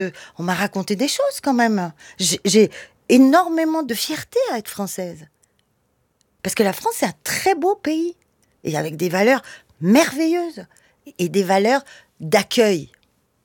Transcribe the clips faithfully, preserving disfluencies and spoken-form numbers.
Euh, on m'a raconté des choses quand même. J'ai, j'ai énormément de fierté à être française. Parce que la France, c'est un très beau pays. Et avec des valeurs merveilleuses. Et des valeurs d'accueil.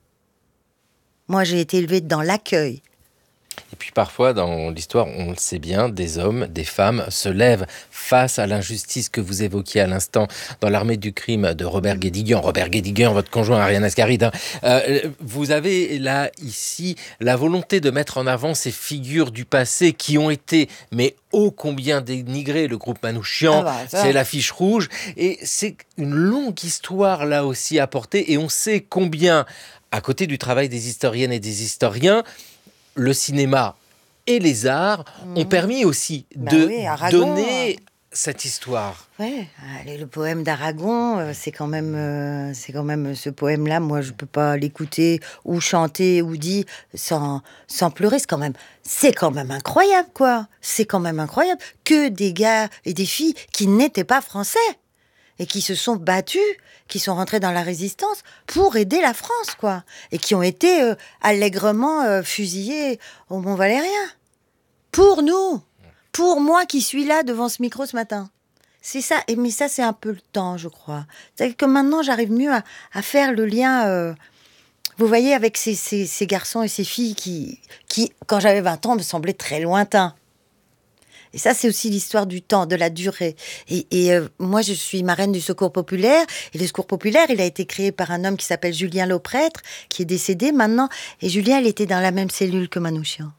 Moi, j'ai été élevée dans l'accueil. Et puis parfois, dans l'histoire, on le sait bien, des hommes, des femmes se lèvent face à l'injustice que vous évoquiez à l'instant dans l'Armée du crime de Robert Guédiguian. Robert Guédiguian, votre conjoint Ariane Ascaride. Hein. Euh, vous avez là, ici, la volonté de mettre en avant ces figures du passé qui ont été, mais ô combien dénigrées. Le groupe Manouchian, Ah bah, ça. c'est l'affiche rouge. Et c'est une longue histoire là aussi à porter. Et on sait combien, à côté du travail des historiennes et des historiens, le cinéma et les arts ont Mmh. permis aussi Bah de oui, Aragon, donner cette histoire. Ouais, allez, le poème d'Aragon, euh, c'est quand même, euh, c'est quand même ce poème-là. Moi, je peux pas l'écouter ou chanter ou dire sans, sans pleurer. C'est quand même, c'est quand même incroyable, quoi. C'est quand même incroyable que des gars et des filles qui n'étaient pas français et qui se sont battus, qui sont rentrés dans la résistance pour aider la France, quoi, et qui ont été euh, allègrement euh, fusillés au Mont Valérien. Pour nous, pour moi qui suis là devant ce micro ce matin. C'est ça, et mais ça c'est un peu le temps, je crois. C'est que maintenant j'arrive mieux à, à faire le lien, euh, vous voyez, avec ces, ces, ces garçons et ces filles qui, qui, quand j'avais vingt ans, me semblaient très lointains. Et ça, c'est aussi l'histoire du temps, de la durée. Et, et euh, moi, je suis marraine du Secours populaire. Et le Secours populaire, il a été créé par un homme qui s'appelle Julien Lauprêtre, qui est décédé maintenant. Et Julien, il était dans la même cellule que Manouchian.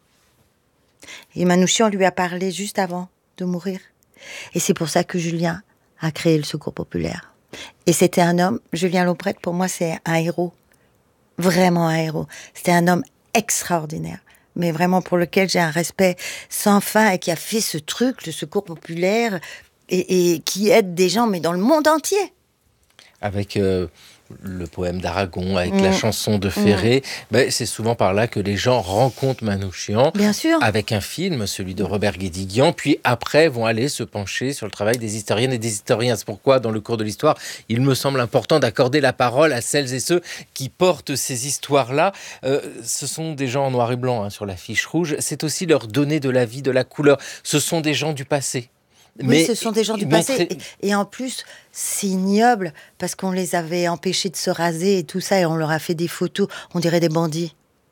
Et Manouchian lui a parlé juste avant de mourir. Et c'est pour ça que Julien a créé le Secours populaire. Et c'était un homme, Julien Lauprêtre, pour moi, c'est un héros. Vraiment un héros. C'était un homme extraordinaire. Mais vraiment pour lequel j'ai un respect sans fin et qui a fait ce truc, le Secours populaire, et, et qui aide des gens, mais dans le monde entier. Avec euh, le poème d'Aragon, avec Mmh. la chanson de Ferré, mmh. ben, c'est souvent par là que les gens rencontrent Manouchian. Bien sûr. Avec un film, celui de Robert Guédiguian, puis après vont aller se pencher sur le travail des historiennes et des historiens. C'est pourquoi, dans le cours de l'histoire, il me semble important d'accorder la parole à celles et ceux qui portent ces histoires-là. Euh, ce sont des gens en noir et blanc hein, sur l'affiche rouge. C'est aussi leur donner de la vie, de la couleur. Ce sont des gens du passé. Oui, Mais ce sont des gens du montrer... passé. Et, et en plus, c'est ignoble parce qu'on les avait empêchés de se raser et tout ça, et on leur a fait des photos. On dirait des bandits.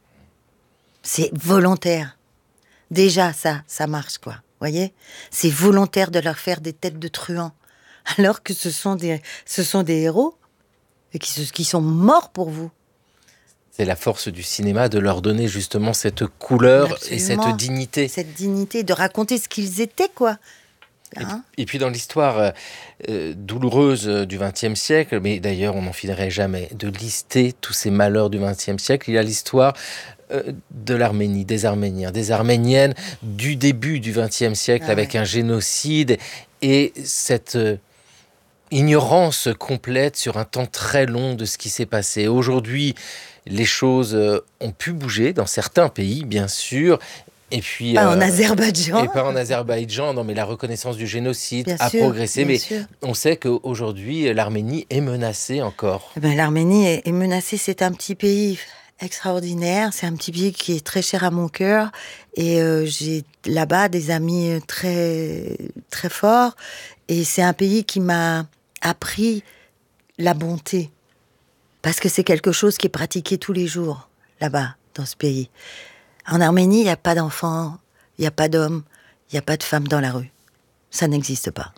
C'est volontaire. Déjà, ça, ça marche, quoi. Voyez ? C'est volontaire de leur faire des têtes de truands. Alors que ce sont des, ce sont des héros et qui, qui sont morts pour vous. C'est la force du cinéma de leur donner justement cette couleur Absolument. Et cette dignité. Cette dignité, de raconter ce qu'ils étaient, quoi. Hein ? Et, et puis dans l'histoire euh, douloureuse du vingtième siècle, mais d'ailleurs on n'en finirait jamais de lister tous ces malheurs du vingtième siècle, il y a l'histoire euh, de l'Arménie, des Arméniens, des Arméniennes du début du vingtième siècle ah avec ouais. un génocide et cette euh, ignorance complète sur un temps très long de ce qui s'est passé. Aujourd'hui, les choses euh, ont pu bouger dans certains pays, bien sûr. Et puis, pas euh, en Azerbaïdjan. Et pas en Azerbaïdjan, non, mais la reconnaissance du génocide bien a sûr, progressé. Mais sûr. on sait qu'aujourd'hui, l'Arménie est menacée encore. Eh ben, l'Arménie est, est menacée, c'est un petit pays extraordinaire. C'est un petit pays qui est très cher à mon cœur. Et euh, j'ai là-bas des amis très, très forts. Et c'est un pays qui m'a appris la bonté. Parce que c'est quelque chose qui est pratiqué tous les jours, là-bas, dans ce pays. En Arménie, il n'y a pas d'enfants, il n'y a pas d'hommes, il n'y a pas de femmes dans la rue. Ça n'existe pas.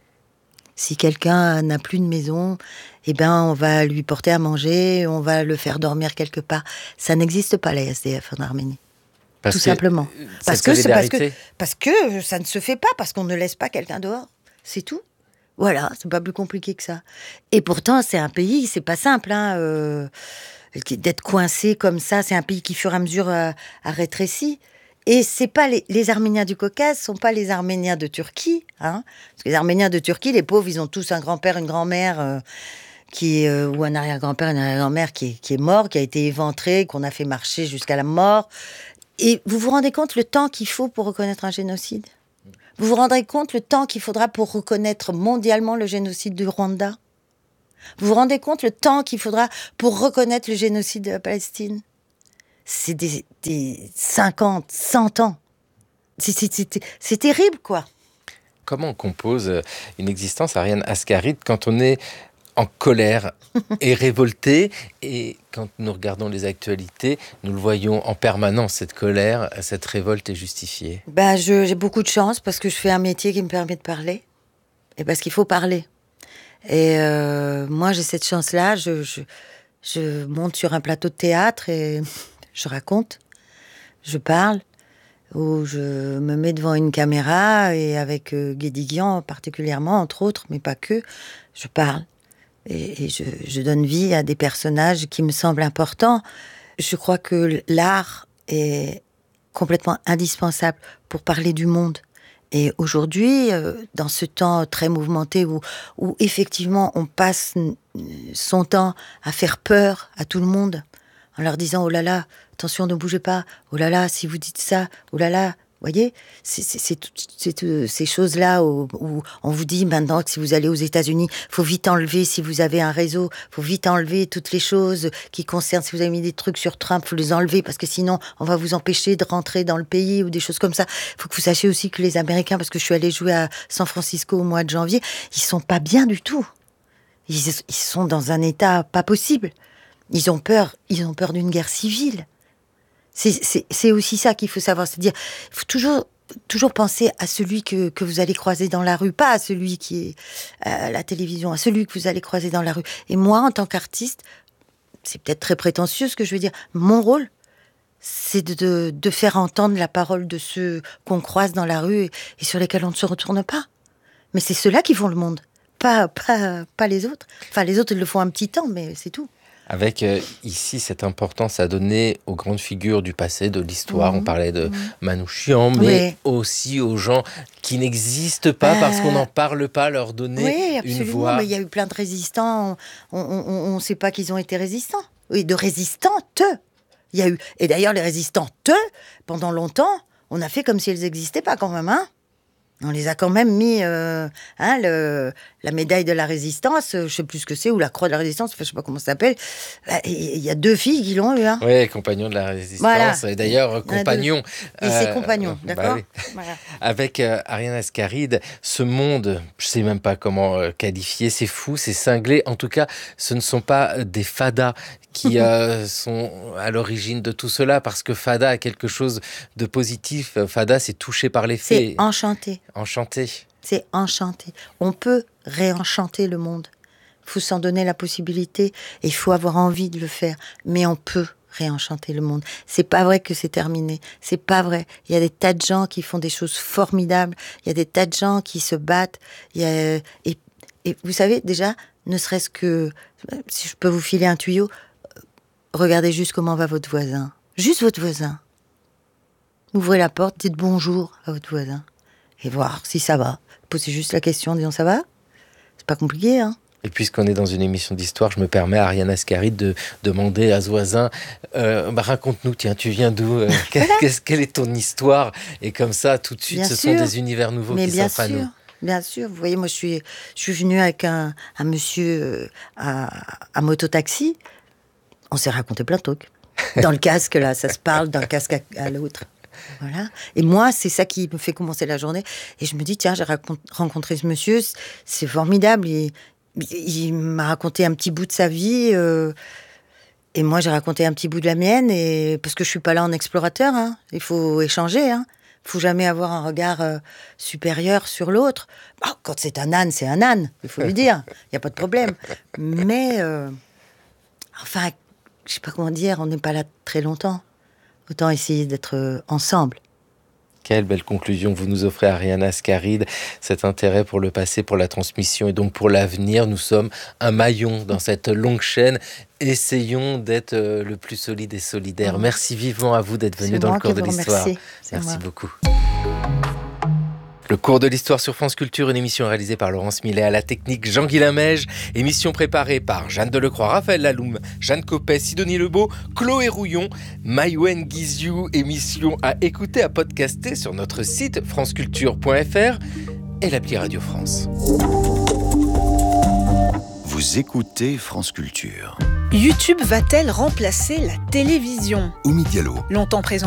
Si quelqu'un n'a plus de maison, eh ben, on va lui porter à manger, on va le faire dormir quelque part. Ça n'existe pas, les S D F en Arménie. Parce Tout simplement. Parce que, c'est parce, que, parce que ça ne se fait pas, parce qu'on ne laisse pas quelqu'un dehors. C'est tout. Voilà, c'est pas plus compliqué que ça. Et pourtant, c'est un pays, c'est pas simple, hein, euh, d'être coincé comme ça. C'est un pays qui, fur et à mesure, a, a rétréci. Et c'est pas les, les Arméniens du Caucase sont pas les Arméniens de Turquie, hein. Parce que les Arméniens de Turquie, les pauvres, ils ont tous un grand-père, une grand-mère, euh, qui est, euh, ou un arrière-grand-père, une arrière-grand-mère qui est, qui est mort, qui a été éventré, qu'on a fait marcher jusqu'à la mort. Et vous vous rendez compte le temps qu'il faut pour reconnaître un génocide ? Vous vous rendrez compte le temps qu'il faudra pour reconnaître mondialement le génocide du Rwanda ? Vous vous rendez compte le temps qu'il faudra pour reconnaître le génocide de la Palestine ? c'est des, des cinquante, cent ans. C'est, c'est, c'est, c'est terrible, quoi. Comment on compose une existence, Ariane Ascaride, quand on est en colère et révolté, et quand nous regardons les actualités, nous le voyons en permanence, cette colère, cette révolte est justifiée? Ben, je, j'ai beaucoup de chance parce que je fais un métier qui me permet de parler, et parce qu'il faut parler. Et euh, moi, j'ai cette chance-là, je, je, je monte sur un plateau de théâtre et je raconte, je parle, ou je me mets devant une caméra, et avec euh, Guédiguian particulièrement, entre autres, mais pas que, je parle. Et, et je, je donne vie à des personnages qui me semblent importants. Je crois que l'art est complètement indispensable pour parler du monde. Et aujourd'hui, euh, dans ce temps très mouvementé où, où effectivement on passe son temps à faire peur à tout le monde, en leur disant « Oh là là, attention, ne bougez pas. Oh là là, si vous dites ça, oh là là. » Vous voyez, c'est, c'est, c'est, tout, c'est tout, ces choses-là où, où on vous dit maintenant que si vous allez aux États-Unis, faut vite enlever, si vous avez un réseau, faut vite enlever toutes les choses qui concernent, si vous avez mis des trucs sur Trump, faut les enlever parce que sinon on va vous empêcher de rentrer dans le pays ou des choses comme ça. Faut que vous sachiez aussi que les Américains, parce que je suis allée jouer à San Francisco au mois de janvier, ils sont pas bien du tout. Ils, ils sont dans un état pas possible. Ils ont peur, ils ont peur d'une guerre civile. C'est, c'est, c'est aussi ça qu'il faut savoir, c'est-à-dire, il faut toujours, toujours penser à celui que, que vous allez croiser dans la rue, pas à celui qui est à la télévision, à celui que vous allez croiser dans la rue. Et moi, en tant qu'artiste, c'est peut-être très prétentieux ce que je veux dire, mon rôle, c'est de, de, de faire entendre la parole de ceux qu'on croise dans la rue et, et sur lesquels on ne se retourne pas. Mais c'est ceux-là qui font le monde, pas, pas, pas les autres. Enfin, les autres, ils le font un petit temps, mais c'est tout. Avec euh, ici cette importance à donner aux grandes figures du passé, de l'histoire. Mmh. On parlait de mmh. Manouchian, mais oui. aussi aux gens qui n'existent pas euh... parce qu'on n'en parle pas, leur donner oui, une voix. Mais il y a eu plein de résistants, on ne sait pas qu'ils ont été résistants. Oui, de résistantes. Il y a eu, et d'ailleurs les résistantes, pendant longtemps, on a fait comme si elles n'existaient pas quand même, hein. On les a quand même mis, euh, hein, le, la médaille de la résistance, je ne sais plus ce que c'est, ou la croix de la résistance, enfin, je ne sais pas comment ça s'appelle. Il y a deux filles qui l'ont eu. Hein. Oui, compagnons de la résistance. Voilà. Et d'ailleurs, compagnons. Et euh, c'est compagnons, d'accord bah oui. Voilà. Avec euh, Ariane Ascaride, ce monde, je ne sais même pas comment euh, qualifier, c'est fou, c'est cinglé. En tout cas, ce ne sont pas des fadas qui euh, sont à l'origine de tout cela, parce que fada a quelque chose de positif. Fada, c'est touché par les faits. C'est enchanté. Enchanté. C'est enchanté. On peut réenchanter le monde. Il faut s'en donner la possibilité et il faut avoir envie de le faire. Mais on peut réenchanter le monde. C'est pas vrai que c'est terminé. C'est pas vrai. Il y a des tas de gens qui font des choses formidables. Il y a des tas de gens qui se battent. Il y a, et, et vous savez, déjà, ne serait-ce que, si je peux vous filer un tuyau, regardez juste comment va votre voisin. Juste votre voisin. Ouvrez la porte, dites bonjour à votre voisin. Et voir si ça va. Posez juste la question, disons ça va. C'est pas compliqué, hein. Et puisqu'on est dans une émission d'histoire, je me permets à Ariane Ascaride de demander à ce voisin, euh, bah, raconte-nous, tiens, tu viens d'où euh, voilà. Quelle est ton histoire? Et comme ça, tout de suite, bien ce sûr. Sont des univers nouveaux Mais qui bien s'offrent à nous. Bien sûr, vous voyez, moi je suis, je suis venue avec un, un monsieur euh, à, à mototaxi. On s'est raconté plein de trucs. Dans le casque, là, ça se parle d'un casque à, à l'autre. Voilà. Et moi, c'est ça qui me fait commencer la journée. Et je me dis, tiens, j'ai rencontré ce monsieur, c'est formidable. Il, il m'a raconté un petit bout de sa vie. Euh, et moi, j'ai raconté un petit bout de la mienne. Et, parce que je ne suis pas là en explorateur. Hein. Il faut échanger. Hein. Il ne faut jamais avoir un regard euh, supérieur sur l'autre. Bon, quand c'est un âne, c'est un âne. Il faut lui dire. Il n'y a pas de problème. Mais, euh, enfin, je ne sais pas comment dire, on n'est pas là très longtemps. Autant essayer d'être ensemble. Quelle belle conclusion vous nous offrez, Ariane Ascaride. Cet intérêt pour le passé, pour la transmission et donc pour l'avenir. Nous sommes un maillon dans cette longue chaîne. Essayons d'être le plus solide et solidaire. Mmh. Merci vivement à vous d'être venu dans le cours de l'histoire. Merci moi. beaucoup. Le cours de l'histoire sur France Culture, une émission réalisée par Laurence Millet, à la technique Jean-Guilain Meige, émission préparée par Jeanne Delecroix, Raphaël Laloum, Jeanne Copet, Sidonie Lebeau, Chloé Rouillon, Maïwen Guizou, émission à écouter, à podcaster sur notre site franceculture point f r et l'appli Radio France. Vous écoutez France Culture. YouTube va-t-elle remplacer la télévision ? Oumi Diallo. Longtemps présent